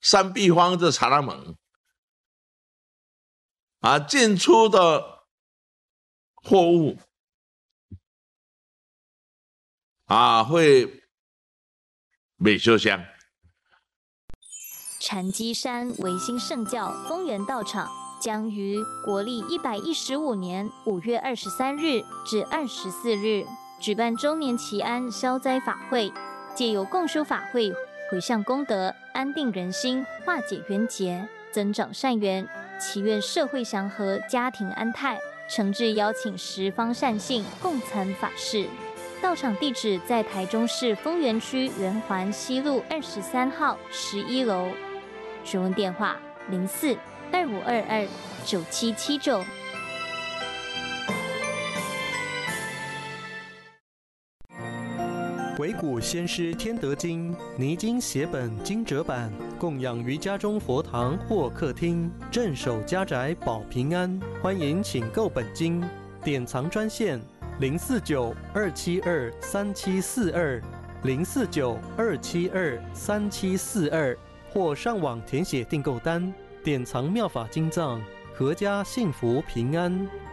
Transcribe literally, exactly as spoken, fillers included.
三壁方的查拉门啊，进出的货物啊会美修香。 禅机山维新圣教丰源道场将于国历一百一十五年五月二十三日至二十四日举办周年祈安消灾法会，借由共修法会，回向功德，安定人心，化解冤结，增长善缘，祈愿社会祥和，家庭安泰。诚挚邀请十方善信共参法事。道场地址在台中市丰原区圆环西路二十三号十一楼。询问电话：零四二五二二九七七九。 惟古先师天德经泥经写本经折版，供养于家中佛堂或客厅，镇守家宅保平安。欢迎请购本经，典藏专线零四九二七二三七四二零四九二七二三七四二。或上网填写订购单，典藏妙法经藏，阖家幸福平安。